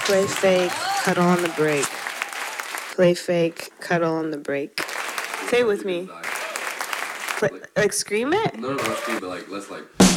Play fake, cuddle on the break. Play fake, cuddle on the break. Say it with me. Play, like scream it? No, not scream, but like let's like.